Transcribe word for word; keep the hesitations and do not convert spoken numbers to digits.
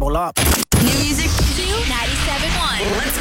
pull up. New music. ninety-seven point one. Let's